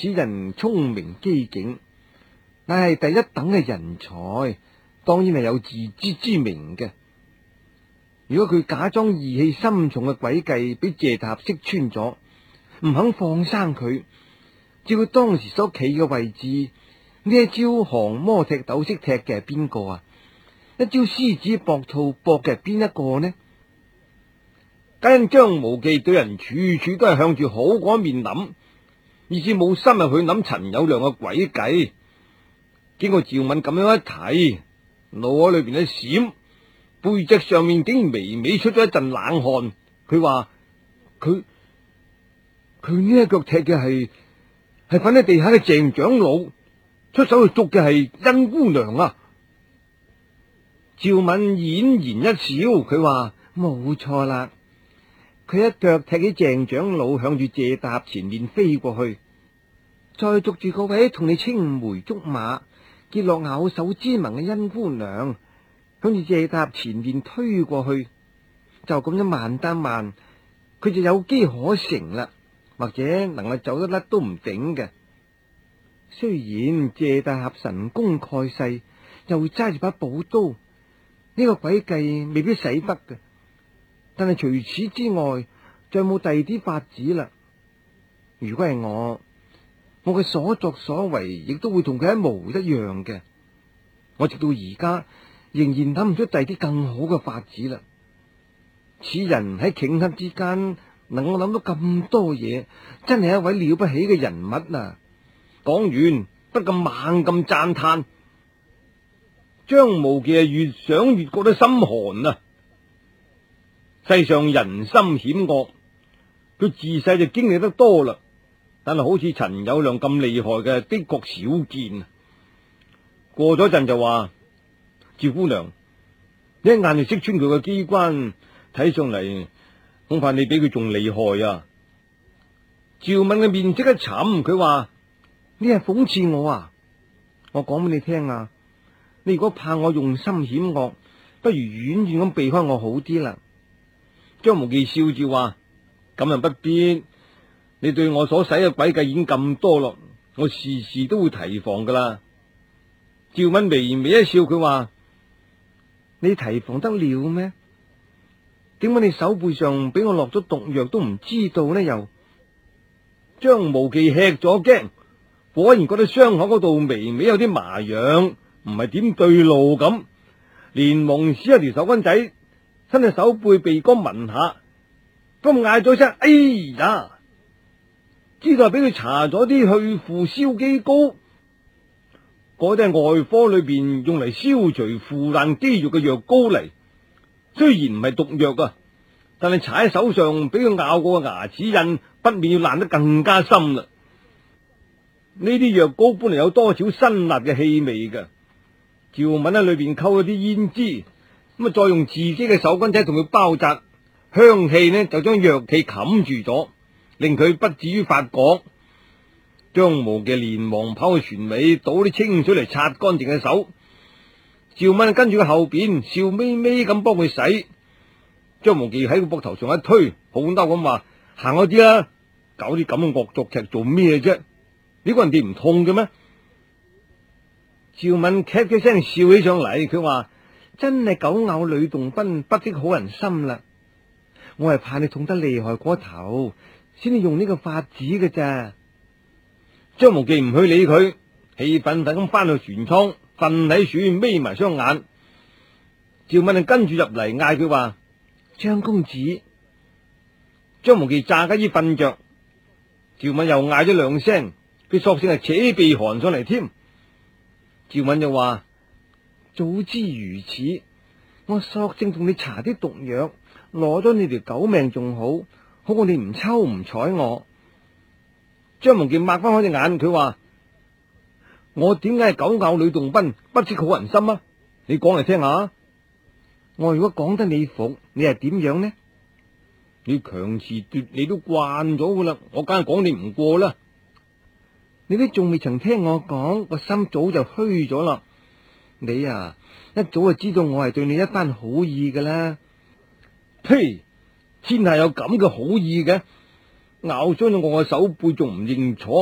此人聰明機警，乃係第一等嘅人才，當然係有自知之明嘅。如果佢假裝義氣深重嘅詭計俾謝大俠識穿咗，唔肯放生佢，照佢當時所企嘅位置，呢一招降魔踢斗識踢嘅係邊個啊？一招獅子搏兔搏嘅係邊一個呢？皆因張無忌對人處處都係向住好嗰面諗，以至冇深入去諗陳友諒嘅詭計。經過趙敏咁樣一睇，腦海裏邊一閃，背脊上面竟然微微出咗一陣冷汗。佢話佢呢一腳踢嘅係瞓喺地下嘅鄭長老，出手去捉嘅係甄姑娘啊！趙敏嫣然一笑，佢話冇錯啦，佢一腳踢起鄭長老，向住謝大俠前面飛過去，再捉住嗰位同你青梅竹馬、結落咬手之盟嘅甄姑娘，向住謝大俠前面推過去，就咁樣慢得慢，佢就有機可乘啦，或者能夠走得甩都唔頂嘅。雖然謝大俠神功蓋世，又揸住把寶刀，呢個詭計未必使得嘅，但係除此之外，再冇第二啲法子啦。如果係我嘅所作所為亦都會同佢一模一樣嘅。我直到而家仍然諗唔出第二啲更好嘅法子啦。此人喺頃刻之間能夠諗到咁多嘢，真係一位了不起嘅人物啊！講完不禁猛咁讚嘆。張無忌越想越覺得心寒啊！世上人心險惡，佢自細就經歷得多啦，但係好似陳友諒咁厲害嘅的確少見。過咗陣就話：趙姑娘，你一眼就識穿佢嘅機關，睇上嚟恐怕你比佢仲厲害啊！趙敏嘅面即刻沉，佢話：你係諷刺我啊！我講俾你聽啊！你如果怕我用心險惡，不如遠遠咁避開我好啲啦。張無忌笑住話：咁又不必，你對我所使嘅詭計已經咁多咯，我時時都會提防噶啦。趙敏微微一笑，佢話：你提防得了咩？點解你手背上俾我落咗毒藥都唔知道呢？又張無忌吃咗驚，果然覺得傷口嗰度微微有啲麻癢，唔係點對路咁，連忙撕一條手巾仔，伸隻手背鼻哥聞下，咁嗌咗聲：哎呀！知道係俾佢搽咗啲去腐燒肌膏，嗰啲係外科裏邊用嚟消除腐爛肌肉嘅藥膏嚟。雖然唔係毒藥啊，但係搽喺手上俾佢咬過嘅牙齒印，不免要爛得更加深啦。呢啲藥膏本嚟有多少辛辣嘅氣味嘅。趙敏喺裏邊溝咗啲胭脂，咁啊再用自己嘅手巾仔同佢包紮，香氣呢就將藥氣冚住咗，令佢不至於發覺。張無忌連忙跑去船尾倒啲清水嚟擦乾淨嘅手，趙敏跟住佢後邊笑眯眯咁幫佢洗。張無忌喺佢膊頭上一推，好嬲咁話：行開啲啦，搞啲咁嘅惡作劇做咩啫？你估人哋唔痛嘅咩？趙敏咳嘅聲笑起上嚟，佢話：真係狗咬呂洞賓，不識好人心啦！我係怕你痛得厲害過頭，先至用呢個法子嘅咋。張無忌唔去理佢，氣憤憤咁翻去船艙，瞓喺樹眯埋雙眼。趙敏就跟住入嚟嗌佢話：張公子。張無忌炸雞瞓着，趙敏又嗌咗兩聲，佢索性係扯鼻鼾上嚟添。趙敏就話：早知如此，我索性同你搽啲毒藥，攞咗你條狗命仲好，好過你唔抽唔睬我。張無忌擘翻開隻眼，佢話：我點解係狗咬呂洞賓，不識好人心啊？你講嚟聽下。我如果講得你服，你係點樣呢？你強詞奪理都慣咗噶啦，我梗係講你唔過啦。你都仲未曾聽我講，個心早就虛咗啦。你啊，一早就知道我係對你一番好意噶啦。呸！天下有咁嘅好意嘅，咬傷咗我嘅手背仲唔認錯？